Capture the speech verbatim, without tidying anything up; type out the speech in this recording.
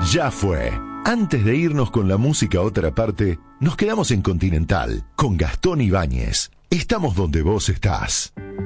Ya fue. Antes de irnos con la música a otra parte, nos quedamos en Continental con Gastón Ibáñez. Estamos donde vos estás.